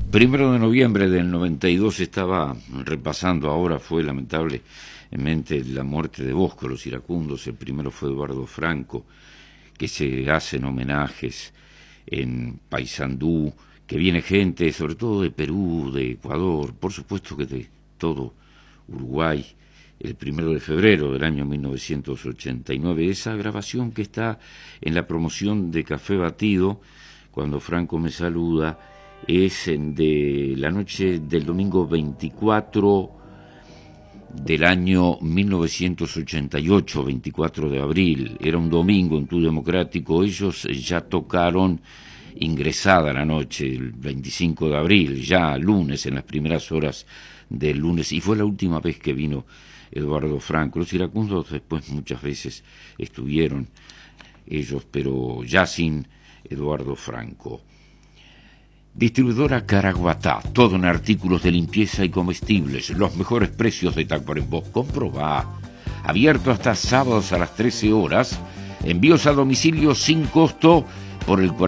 1 de noviembre del 92 estaba repasando, ahora fue lamentablemente la muerte de Bosco, los iracundos. El primero fue Eduardo Franco, que se hacen homenajes en Paysandú, que viene gente, sobre todo de Perú, de Ecuador, por supuesto que de todo Uruguay, el 1 de febrero del año 1989. Esa grabación que está en la promoción de Café Batido, cuando Franco me saluda, es de la noche del domingo 24 del año 1988, 24 de abril. Era un domingo en Tu Democrático. Ellos ya tocaron ingresada la noche, el 25 de abril, ya lunes, en las primeras horas del lunes, y fue la última vez que vino Eduardo Franco. Los iracundos después muchas veces estuvieron ellos, pero ya sin Eduardo Franco. Distribuidora Caraguatá, todo en artículos de limpieza y comestibles, los mejores precios de Tacuarembó. Comprobá. Abierto hasta sábados a las 13 horas, envíos a domicilio sin costo por el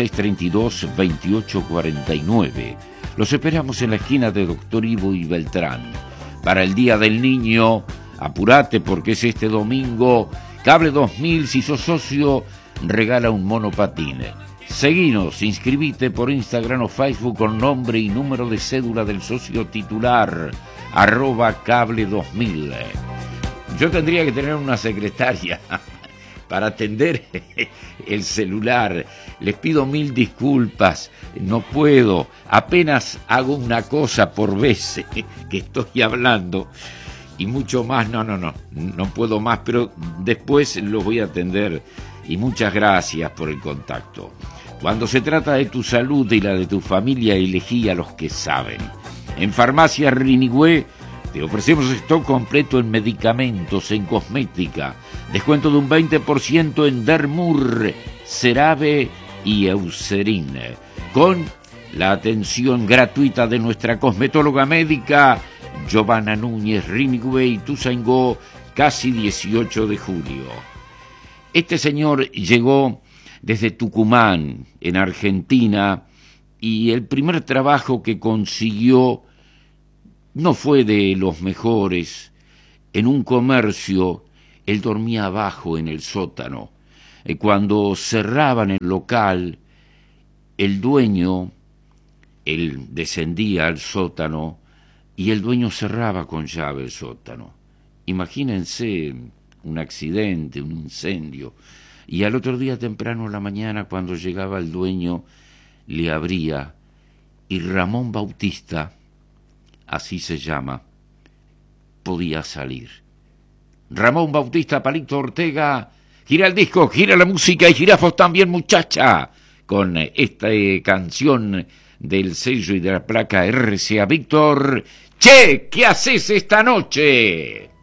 4632-2849. Los esperamos en la esquina de Doctor Ivo y Beltrán. Para el Día del Niño, apurate porque es este domingo. Cable 2000, si sos socio, regala un monopatín. Seguinos, inscribite por Instagram o Facebook con nombre y número de cédula del socio titular, @cable 2000. Yo tendría que tener una secretaria para atender el celular. Les pido 1000 disculpas, no puedo, apenas hago una cosa por vez que estoy hablando, y mucho más, no puedo más, pero después los voy a atender, y muchas gracias por el contacto. Cuando se trata de tu salud y la de tu familia, elegí a los que saben. En Farmacia Rinigüe te ofrecemos stock completo en medicamentos, en cosmética, descuento de un 20% en Dermur, CeraVe y Eucerin, con la atención gratuita de nuestra cosmetóloga médica Giovanna Núñez, Rinigüe y Ituzaingó, casi 18 de julio. Este señor llegó desde Tucumán, en Argentina, y el primer trabajo que consiguió no fue de los mejores. En un comercio, él dormía abajo en el sótano. Cuando cerraban el local, el dueño, él descendía al sótano y el dueño cerraba con llave el sótano. Imagínense un accidente, un incendio. Y al otro día temprano en la mañana, cuando llegaba el dueño, le abría, y Ramón Bautista, así se llama, podía salir. Ramón Bautista, Palito Ortega, gira el disco, gira la música y girafos también, muchacha, con esta canción del sello y de la placa RCA Víctor. Che, ¿qué haces esta noche?